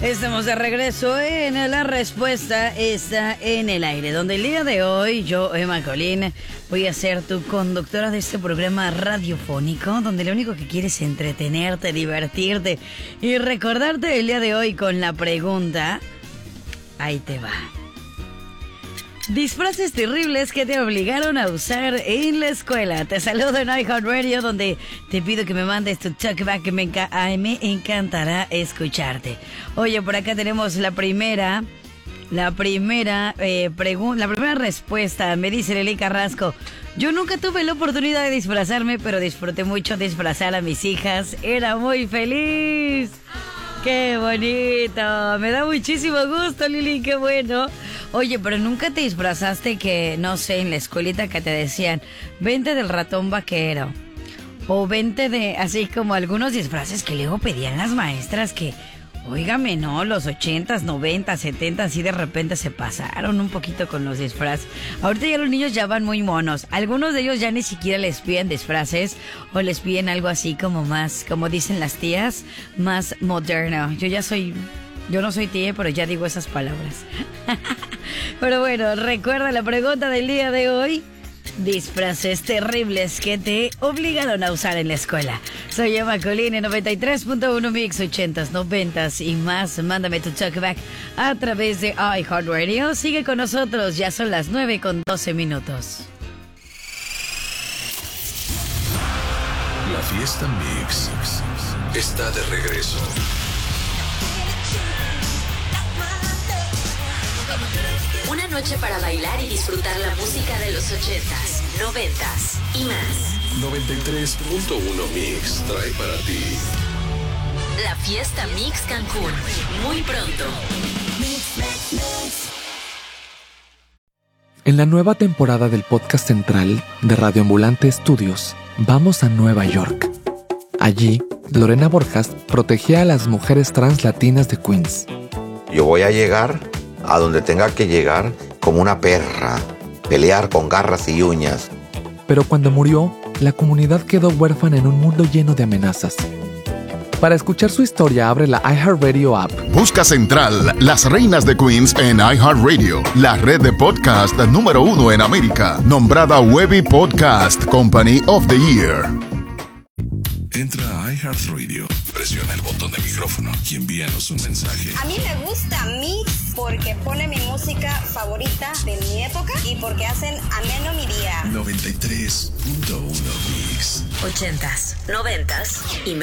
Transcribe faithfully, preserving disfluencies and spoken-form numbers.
Estamos de regreso en La Respuesta Está en el Aire, donde el día de hoy yo, Emma Colín, voy a ser tu conductora de este programa radiofónico, donde lo único que quieres es entretenerte, divertirte y recordarte el día de hoy con la pregunta, ahí te va. Disfraces terribles que te obligaron a usar en la escuela. Te saludo en iHeartRadio, donde te pido que me mandes tu talkback, que me, enca- Ay, me encantará escucharte. Oye, por acá tenemos la primera, la primera eh, pregunta, la primera respuesta. Me dice Lely Carrasco: yo nunca tuve la oportunidad de disfrazarme, pero disfruté mucho disfrazar a mis hijas. Era muy feliz. ¡Qué bonito! Me da muchísimo gusto, Lili, qué bueno. Oye, pero nunca te disfrazaste que, no sé, en la escuelita que te decían, vente del ratón vaquero. O vente de, así como algunos disfraces que luego pedían las maestras que, óigame, no, los ochentas, noventas, setentas, y de repente se pasaron un poquito con los disfraces. Ahorita ya los niños ya van muy monos. Algunos de ellos ya ni siquiera les piden disfraces o les piden algo así como más, como dicen las tías, más moderno. Yo ya soy, yo no soy tía, pero ya digo esas palabras. Pero bueno, recuerda la pregunta del día de hoy. Disfraces terribles que te obligaron a usar en la escuela. Soy Emma Colín en noventa y tres punto uno Mix, ochentas, noventas y más. Mándame tu talkback a través de iHeartRadio. Sigue con nosotros, ya son las nueve con doce minutos. La fiesta Mix está de regreso. Una noche para bailar y disfrutar la música de los ochentas, noventas y más. noventa y tres punto uno Mix trae para ti La fiesta Mix Cancún, muy pronto. En la nueva temporada del podcast central de Radio Ambulante Estudios, vamos a Nueva York. Allí, Lorena Borjas protegía a las mujeres trans latinas de Queens. Yo voy a llegar a donde tenga que llegar como una perra, pelear con garras y uñas. Pero cuando murió, la comunidad quedó huérfana en un mundo lleno de amenazas. Para escuchar su historia, abre la iHeartRadio app. Busca Central, las reinas de Queens en iHeartRadio, la red de podcast número uno en América, nombrada Webby Podcast Company of the Year. Entra a iHeartRadio, presiona el botón de micrófono y envíanos un mensaje. A mí me gusta Mix porque pone mi música favorita de mi época y porque hacen ameno mi día. noventa y tres punto uno Mix. Ochentas, noventas y más.